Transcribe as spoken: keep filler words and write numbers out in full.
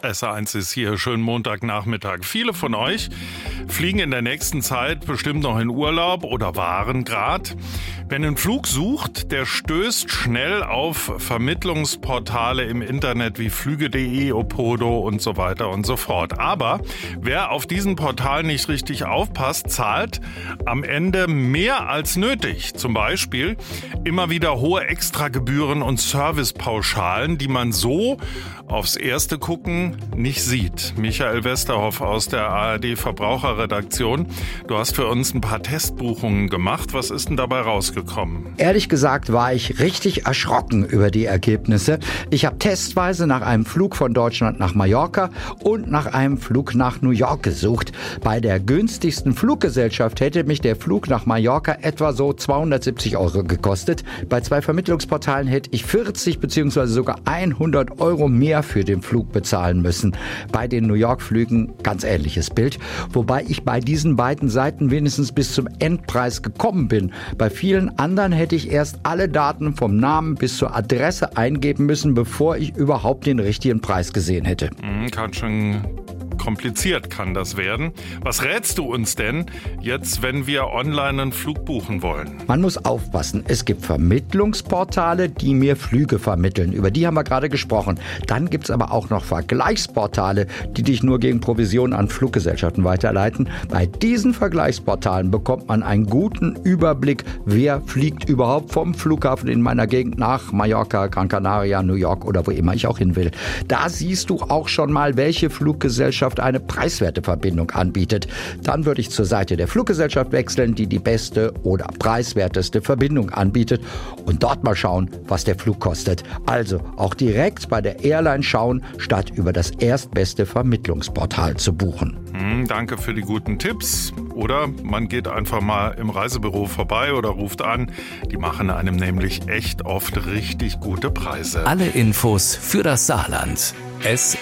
S eins ist hier, schönen Montagnachmittag. Viele von euch fliegen in der nächsten Zeit bestimmt noch in Urlaub oder waren gerade. Wer einen Flug sucht, der stößt schnell auf Vermittlungsportale im Internet wie flüge punkt de, Opodo und so weiter und so fort. Aber wer auf diesen Portalen nicht richtig aufpasst, zahlt am Ende mehr als nötig. Zum Beispiel immer wieder hohe Extragebühren und Servicepauschalen, die man so aufs erste Gucken nicht sieht. Michael Westerhoff aus der A R D-Verbraucherredaktion. Du hast für uns ein paar Testbuchungen gemacht. Was ist denn dabei rausgekommen? Ehrlich gesagt war ich richtig erschrocken über die Ergebnisse. Ich habe testweise nach einem Flug von Deutschland nach Mallorca und nach einem Flug nach New York gesucht. Bei der günstigsten Fluggesellschaft hätte mich der Flug nach Mallorca etwa so zweihundertsiebzig Euro gekostet. Bei zwei Vermittlungsportalen hätte ich vierzig bzw. sogar hundert Euro mehr für den Flug bezahlen müssen. Bei den New York-Flügen ganz ähnliches Bild, wobei ich bei diesen beiden Seiten wenigstens bis zum Endpreis gekommen bin. Bei vielen anderen hätte ich erst alle Daten vom Namen bis zur Adresse eingeben müssen, bevor ich überhaupt den richtigen Preis gesehen hätte. Mhm, kann schon kompliziert kann das werden. Was rätst du uns denn jetzt, wenn wir online einen Flug buchen wollen? Man muss aufpassen. Es gibt Vermittlungsportale, die mir Flüge vermitteln. Über die haben wir gerade gesprochen. Dann gibt es aber auch noch Vergleichsportale, die dich nur gegen Provision an Fluggesellschaften weiterleiten. Bei diesen Vergleichsportalen bekommt man einen guten Überblick, wer fliegt überhaupt vom Flughafen in meiner Gegend nach Mallorca, Gran Canaria, New York oder wo immer ich auch hin will. Da siehst du auch schon mal, welche Fluggesellschaft eine preiswerte Verbindung anbietet. Dann würde ich zur Seite der Fluggesellschaft wechseln, die die beste oder preiswerteste Verbindung anbietet und dort mal schauen, was der Flug kostet. Also auch direkt bei der Airline schauen, statt über das erstbeste Vermittlungsportal zu buchen. Hm, danke für die guten Tipps. Oder man geht einfach mal im Reisebüro vorbei oder ruft an. Die machen einem nämlich echt oft richtig gute Preise. Alle Infos für das Saarland. S